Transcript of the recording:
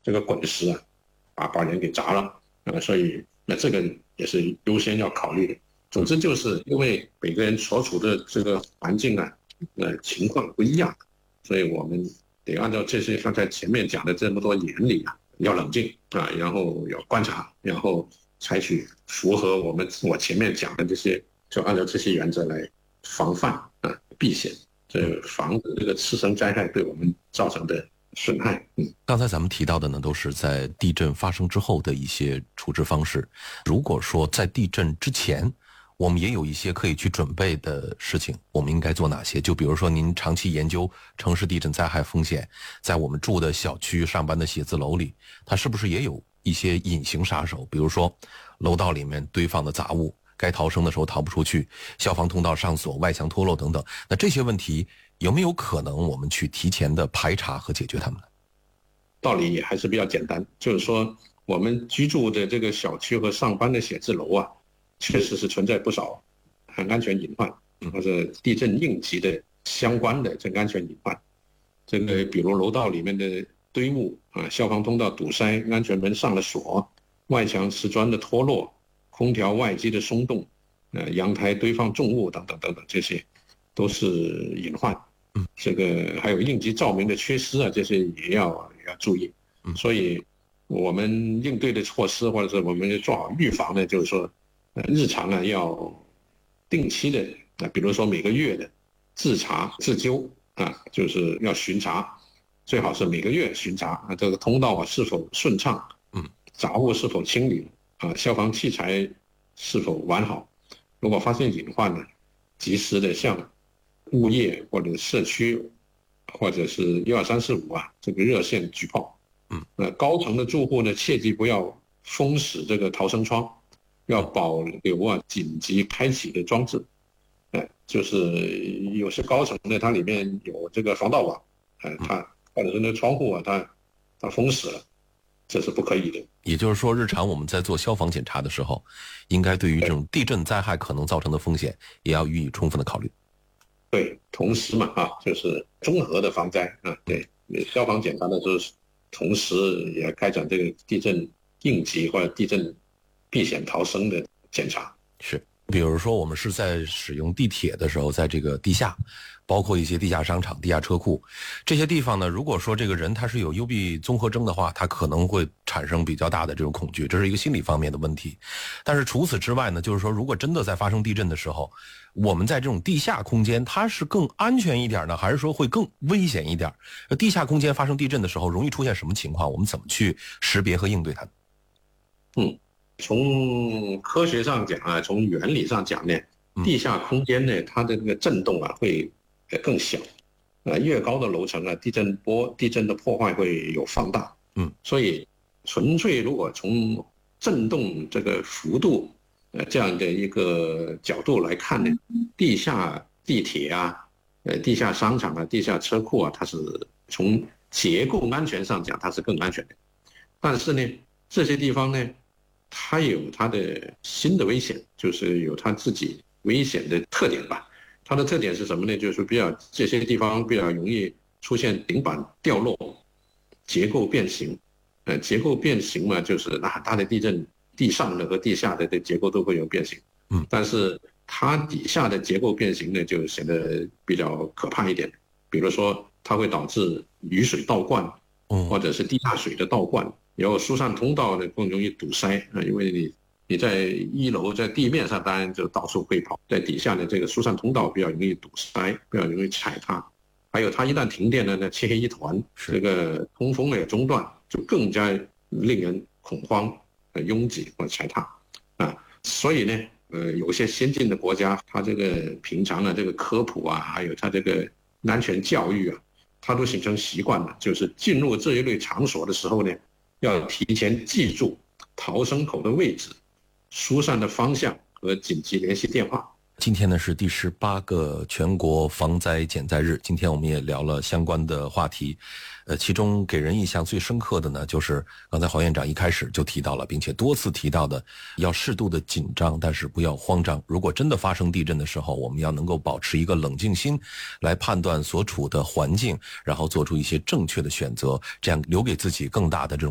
这个滚石啊，把人给砸了所以这个也是优先要考虑的。总之就是因为每个人所处的这个环境啊，情况不一样，所以我们得按照这些刚才前面讲的这么多原理啊，要冷静然后要观察，然后采取符合我前面讲的这些，就按照这些原则来防范避险，这防止这个次生灾害对我们造成的损害。 刚才咱们提到的呢，都是在地震发生之后的一些处置方式。如果说在地震之前，我们也有一些可以去准备的事情，我们应该做哪些？就比如说您长期研究城市地震灾害风险，在我们住的小区、上班的写字楼里，它是不是也有一些隐形杀手？比如说楼道里面堆放的杂物，该逃生的时候逃不出去，消防通道上锁，外墙脱落等等。那这些问题有没有可能我们去提前的排查和解决它们呢？ 道理也还是比较简单，就是说我们居住的这个小区和上班的写字楼啊，确实是存在不少安全隐患，或者地震应急的相关的这个安全隐患。这个比如楼道里面的堆物消防通道堵塞，安全门上了锁，外墙瓷砖的脱落，空调外机的松动，阳台堆放重物等等等等，这些都是隐患。这个还有应急照明的缺失这些也要注意。所以我们应对的措施，或者是我们做好预防呢，就是说日常要定期的比如说每个月的自查自纠就是要巡查，最好是每个月巡查这个通道是否顺畅，杂物是否清理消防器材是否完好。如果发现隐患呢，及时的向物业或者社区或者是12345这个热线举报。高层的住户呢，切记不要封死这个逃生窗，要保留紧急开启的装置。就是有些高层呢，它里面有这个防盗网，它或者是那个窗户它封死了，这是不可以的。 也就是说，日常我们在做消防检查的时候，应该对于这种地震灾害可能造成的风险，也要予以充分的考虑。 对，同时嘛就是综合的防灾对，消防检查的时候，同时也开展这个地震应急或者地震避险逃生的检查。 是，比如说我们是在使用地铁的时候，在这个地下，包括一些地下商场、地下车库这些地方呢，如果说这个人他是有幽闭综合征的话，他可能会产生比较大的这种恐惧，这是一个心理方面的问题。但是除此之外呢，就是说如果真的在发生地震的时候，我们在这种地下空间，它是更安全一点呢，还是说会更危险一点？地下空间发生地震的时候，容易出现什么情况？我们怎么去识别和应对它？ 从科学上讲从原理上讲呢，地下空间呢，它的这个震动会更小，越高的楼层地震的破坏会有放大。所以纯粹如果从震动这个幅度这样的一个角度来看呢，地下地铁地下商场地下车库它是从结构安全上讲它是更安全的。但是呢，这些地方呢，它有它的新的危险，就是有它自己危险的特点吧。它的特点是什么呢？就是这些地方比较容易出现顶板掉落、结构变形。结构变形嘛，就是很大的地震，地上的和地下的结构都会有变形。但是它底下的结构变形呢，就显得比较可怕一点。比如说，它会导致雨水倒灌，或者是地下水的倒灌，然后疏散通道呢更容易堵塞因为你在一楼在地面上当然就到处会跑，在底下的这个疏散通道比较容易堵塞，比较容易踩踏。还有它一旦停电呢，漆黑一团，这个通风也中断，就更加令人恐慌、拥挤或踩踏所以呢，有些先进的国家，它这个平常这个科普还有它这个安全教育它都形成习惯了，就是进入这一类场所的时候呢，要提前记住逃生口的位置、疏散的方向和紧急联系电话。 今天呢是第18个全国防灾减灾日，今天我们也聊了相关的话题，其中给人印象最深刻的呢，就是刚才黄院长一开始就提到了，并且多次提到的，要适度的紧张，但是不要慌张。如果真的发生地震的时候，我们要能够保持一个冷静心，来判断所处的环境，然后做出一些正确的选择，这样留给自己更大的这种